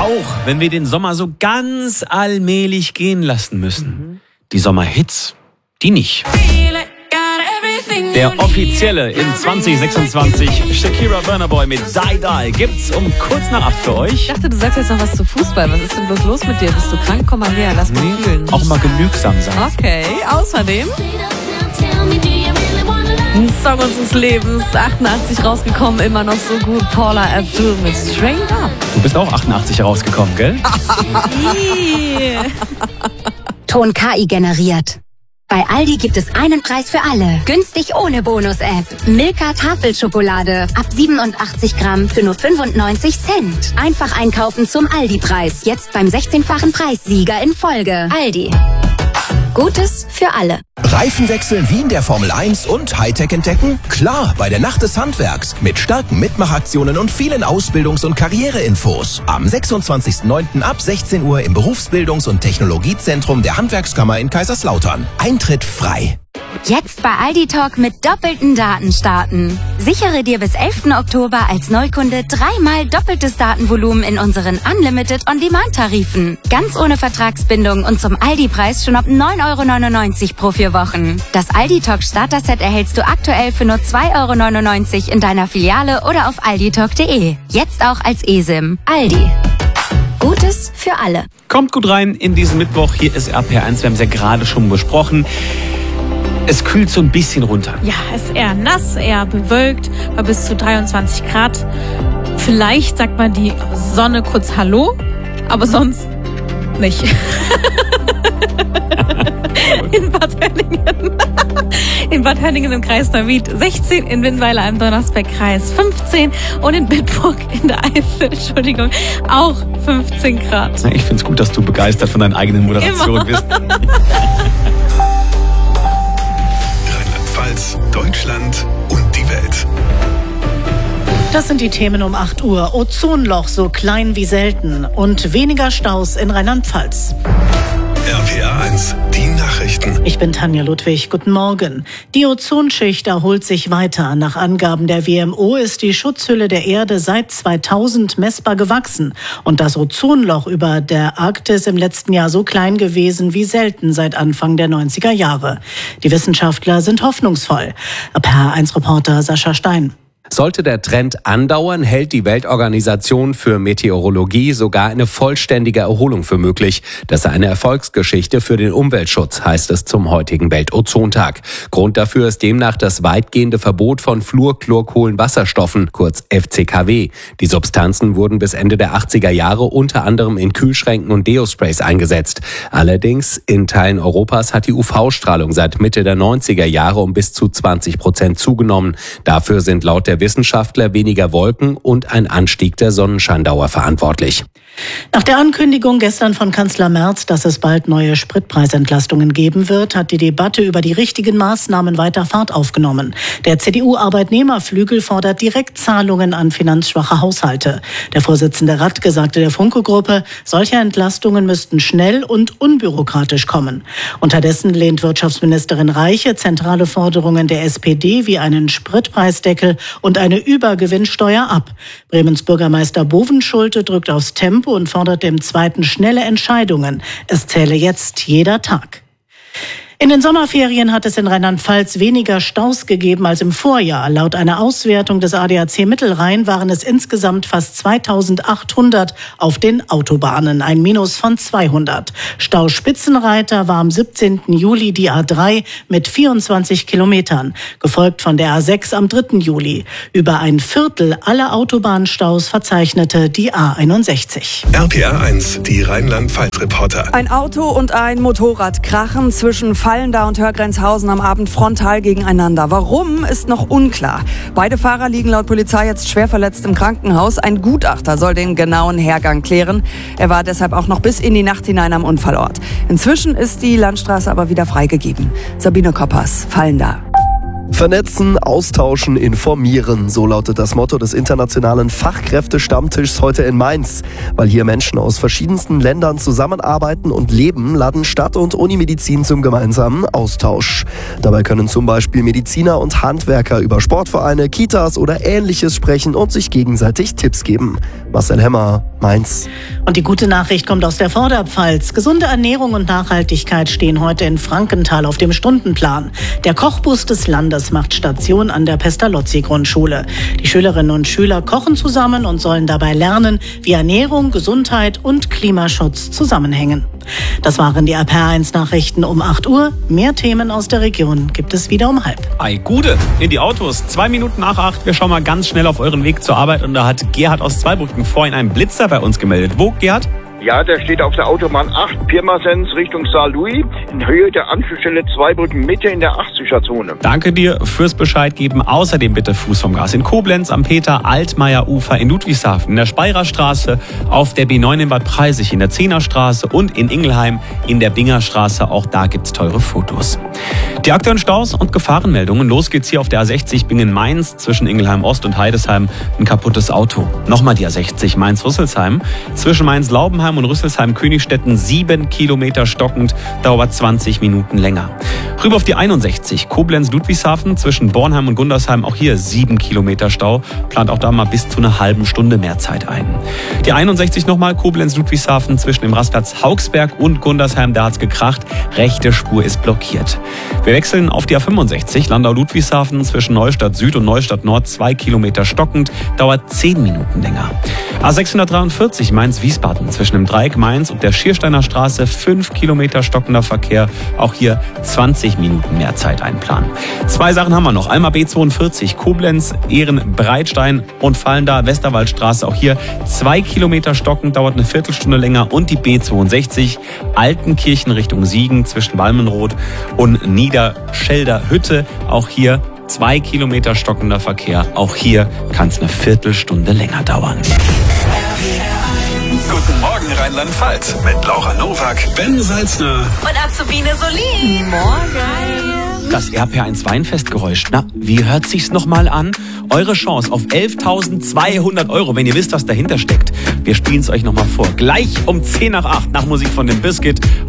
Auch wenn wir den Sommer so ganz allmählich gehen lassen müssen. Die Sommerhits, die nicht. Der offizielle in 2026 Shakira Burna Boy mit Die Die gibt's um kurz nach 8 für euch. Ich dachte, du sagst jetzt noch was zu Fußball. Was ist denn bloß los mit dir? Bist du krank? Komm mal her, lass mich fühlen. Auch mal genügsam sein. Okay, außerdem ein Song unseres Lebens, 88 rausgekommen, immer noch so gut. Paula Abdul mit Straight Up. Du bist auch 88 rausgekommen, gell? Ton KI generiert. Bei Aldi gibt es einen Preis für alle. Günstig ohne Bonus-App. Milka Tafelschokolade. Ab 87 Gramm für nur 95 Cent. Einfach einkaufen zum Aldi-Preis. Jetzt beim 16-fachen Preissieger in Folge. Aldi. Gutes für alle. Reifen wechseln wie in der Formel 1 und Hightech entdecken? Klar, bei der Nacht des Handwerks. Mit starken Mitmachaktionen und vielen Ausbildungs- und Karriereinfos. Am 26.09. ab 16 Uhr im Berufsbildungs- und Technologiezentrum der Handwerkskammer in Kaiserslautern. Eintritt frei. Jetzt bei Aldi Talk mit doppelten Daten starten. Sichere dir bis 11. Oktober als Neukunde 3-mal doppeltes Datenvolumen in unseren Unlimited On-Demand-Tarifen. Ganz ohne Vertragsbindung und zum Aldi-Preis schon ab 9,99 € pro 4 Wochen. Das Aldi Talk Starter-Set erhältst du aktuell für nur 2,99 € in deiner Filiale oder auf alditalk.de. Jetzt auch als eSIM. Aldi. Gutes für alle. Kommt gut rein in diesen Mittwoch. Hier ist RPR1. Wir haben es ja gerade schon besprochen. Es kühlt so ein bisschen runter. Ja, es ist eher nass, eher bewölkt, bei bis zu 23 Grad. Vielleicht sagt man die Sonne kurz Hallo, aber sonst nicht. In Bad Hönningen im Kreis Neuwied 16, in Winnweiler im Donnersberg-Kreis 15 und in Bitburg in der Eifel, auch 15 Grad. Ich finde es gut, dass du begeistert von deinen eigenen Moderationen bist. Rheinland-Pfalz, Deutschland und die Welt. Das sind die Themen um 8 Uhr. Ozonloch so klein wie selten und weniger Staus in Rheinland-Pfalz. RPR1, die Nachrichten. Ich bin Tanja Ludwig. Guten Morgen. Die Ozonschicht erholt sich weiter. Nach Angaben der WMO ist die Schutzhülle der Erde seit 2000 messbar gewachsen. Und das Ozonloch über der Arktis im letzten Jahr so klein gewesen wie selten seit Anfang der 90er Jahre. Die Wissenschaftler sind hoffnungsvoll. RPR1-Reporter Sascha Stein. Sollte der Trend andauern, hält die Weltorganisation für Meteorologie sogar eine vollständige Erholung für möglich. Das sei eine Erfolgsgeschichte für den Umweltschutz, heißt es zum heutigen Weltozontag. Grund dafür ist demnach das weitgehende Verbot von Fluorchlorkohlenwasserstoffen, kurz FCKW. Die Substanzen wurden bis Ende der 80er Jahre unter anderem in Kühlschränken und Deosprays eingesetzt. Allerdings in Teilen Europas hat die UV-Strahlung seit Mitte der 90er Jahre um bis zu 20% zugenommen. Dafür sind laut der Wissenschaftler weniger Wolken und ein Anstieg der Sonnenscheindauer verantwortlich. Nach der Ankündigung gestern von Kanzler Merz, dass es bald neue Spritpreisentlastungen geben wird, hat die Debatte über die richtigen Maßnahmen weiter Fahrt aufgenommen. Der CDU-Arbeitnehmerflügel fordert Direktzahlungen an finanzschwache Haushalte. Der Vorsitzende Radke sagte der Funke-Gruppe, solche Entlastungen müssten schnell und unbürokratisch kommen. Unterdessen lehnt Wirtschaftsministerin Reiche zentrale Forderungen der SPD wie einen Spritpreisdeckel und eine Übergewinnsteuer ab. Bremens Bürgermeister Bovenschulte drückt aufs Tempo und fordert dem Zweiten schnelle Entscheidungen. Es zähle jetzt jeder Tag. In den Sommerferien hat es in Rheinland-Pfalz weniger Staus gegeben als im Vorjahr. Laut einer Auswertung des ADAC Mittelrhein waren es insgesamt fast 2800 auf den Autobahnen, ein Minus von 200. Stauspitzenreiter war am 17. Juli die A3 mit 24 Kilometern, gefolgt von der A6 am 3. Juli. Über ein Viertel aller Autobahnstaus verzeichnete die A61. RPR1, die Rheinland-Pfalz-Reporter. Ein Auto und ein Motorrad krachen zwischen Fallenda und Hörgrenzhausen am Abend frontal gegeneinander. Warum, ist noch unklar. Beide Fahrer liegen laut Polizei jetzt schwer verletzt im Krankenhaus. Ein Gutachter soll den genauen Hergang klären. Er war deshalb auch noch bis in die Nacht hinein am Unfallort. Inzwischen ist die Landstraße aber wieder freigegeben. Sabine Koppers, Fallenda. Vernetzen, austauschen, informieren. So lautet das Motto des internationalen Fachkräftestammtischs heute in Mainz. Weil hier Menschen aus verschiedensten Ländern zusammenarbeiten und leben, laden Stadt und Unimedizin zum gemeinsamen Austausch. Dabei können zum Beispiel Mediziner und Handwerker über Sportvereine, Kitas oder Ähnliches sprechen und sich gegenseitig Tipps geben. Marcel Hemmer, Mainz. Und die gute Nachricht kommt aus der Vorderpfalz. Gesunde Ernährung und Nachhaltigkeit stehen heute in Frankenthal auf dem Stundenplan. Der Kochbus des Landes macht Station an der Pestalozzi-Grundschule. Die Schülerinnen und Schüler kochen zusammen und sollen dabei lernen, wie Ernährung, Gesundheit und Klimaschutz zusammenhängen. Das waren die RPR1-Nachrichten um 8 Uhr. Mehr Themen aus der Region gibt es wieder um 7:30. Ei, Gude, in die Autos. 2 Minuten nach 8. Wir schauen mal ganz schnell auf euren Weg zur Arbeit. Und da hat Gerhard aus Zweibrücken vorhin einen Blitzer bei uns gemeldet. Wo, Gerhard? Ja, der steht auf der Autobahn 8, Pirmasens Richtung Saarlouis, in Höhe der Anschlussstelle Zweibrücken Mitte in der 80er-Zone. Danke dir fürs Bescheid geben. Außerdem bitte Fuß vom Gas in Koblenz, am Peter-Altmaier-Ufer in Ludwigshafen, in der Speyerer-Straße, auf der B9 in Bad Preisig, in der Zehnerstraße und in Ingelheim in der Bingerstraße. Auch da gibt's teure Fotos. Die aktuellen Staus und Gefahrenmeldungen. Los geht's hier auf der A60 Bingen-Mainz zwischen Ingelheim Ost und Heidesheim. Ein kaputtes Auto. Nochmal die A60 Mainz-Rüsselsheim. Zwischen Mainz-Laubenheim und Rüsselsheim-Königstetten 7 Kilometer stockend. Dauert 20 Minuten länger. Rüber auf die 61 Koblenz-Ludwigshafen zwischen Bornheim und Gundersheim. Auch hier 7 Kilometer Stau. Plant auch da mal bis zu einer halben Stunde mehr Zeit ein. Die 61 nochmal Koblenz-Ludwigshafen zwischen dem Rastplatz Haugsberg und Gundersheim. Da hat's gekracht. Rechte Spur ist blockiert. Wir wechseln auf die A65 Landau-Ludwigshafen zwischen Neustadt Süd und Neustadt Nord 2 Kilometer stockend, dauert 10 Minuten länger. A643 Mainz-Wiesbaden zwischen dem Dreieck Mainz und der Schiersteiner Straße 5 Kilometer stockender Verkehr, auch hier 20 Minuten mehr Zeit einplanen. 2 Sachen haben wir noch. Einmal B42 Koblenz, Ehren-Breitstein und Fallenda Westerwaldstraße, auch hier 2 Kilometer stockend, dauert eine Viertelstunde länger und die B62 Altenkirchen Richtung Siegen zwischen Walmenroth und Niederschelder Hütte, auch hier 2 Kilometer stockender Verkehr. Auch hier kann es eine Viertelstunde länger dauern. Guten Morgen Rheinland-Pfalz mit Laura Nowak, Ben Salzner Und Azubine Solin. Morgen. Das RPR1 Weinfestgeräusch. Na, wie hört sich's nochmal an? Eure Chance auf 11.200 €, wenn ihr wisst, was dahinter steckt. Wir spielen es euch nochmal vor. Gleich um 7:50 nach Musik von dem Biscuit